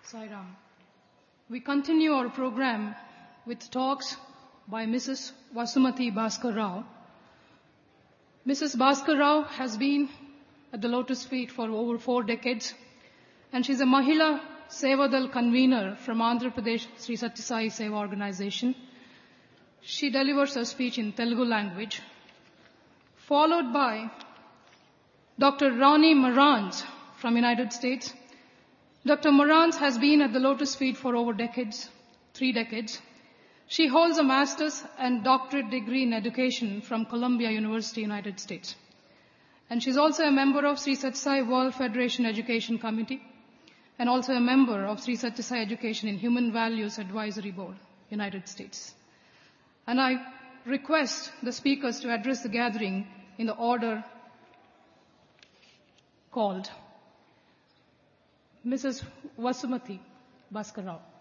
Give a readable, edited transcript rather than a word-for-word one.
Sai Ram. We continue our program with talks by Mrs. Vasumati Bhaskar Rao. Mrs. Bhaskar Rao has been at the Lotus Feet for over 4 decades, and she's a Mahila Sevadal convener from Andhra Pradesh Sri Sathya Sai Seva Organization. She delivers her speech in Telugu language, followed by Dr. Ronnie Marantz from United States. Dr. Marantz has been at the Lotus Feet for over 3 decades. She holds a master's and doctorate degree in education from Columbia University, United States. And she's also a member of Sri Sathya Sai World Federation Education Committee and also a member of Sri Sathya Sai Education in Human Values Advisory Board, United States. And I request the speakers to address the gathering in the order called. Mrs. Vasumati Bhaskar Rao.